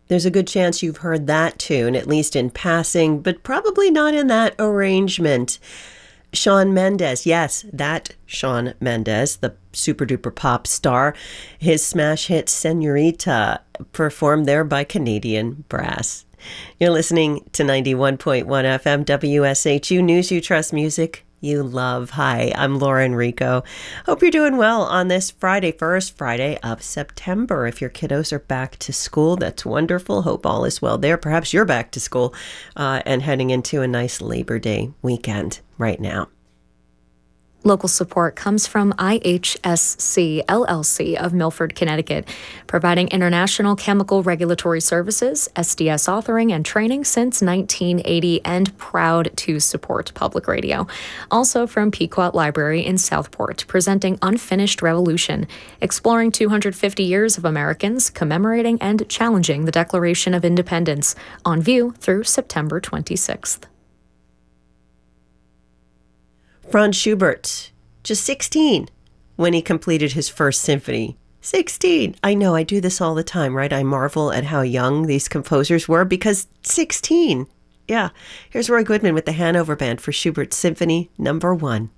There's a good chance you've heard that tune, at least in passing, but probably not in that arrangement. Shawn Mendes, yes, that Shawn Mendes, the super duper pop star, his smash hit Senorita, performed there by Canadian Brass. You're listening to 91.1 FM WSHU News You Trust Music You Love. Hi, I'm Lauren Rico. Hope you're doing well on this Friday, first Friday of September. If your kiddos are back to school, that's wonderful. Hope all is well there. Perhaps you're back to school and heading into a nice Labor Day weekend right now. Local support comes from IHSC LLC of Milford, Connecticut, providing international chemical regulatory services, SDS authoring and training since 1980, and proud to support public radio. Also from Pequot Library in Southport, presenting Unfinished Revolution, exploring 250 years of Americans, commemorating and challenging the Declaration of Independence, on view through September 26th. Franz Schubert, just 16 when he completed his first symphony. 16. I know, I do this all the time, right? I marvel at how young these composers were because 16. Yeah. Here's Roy Goodman with the Hanover Band for Schubert's Symphony No. 1.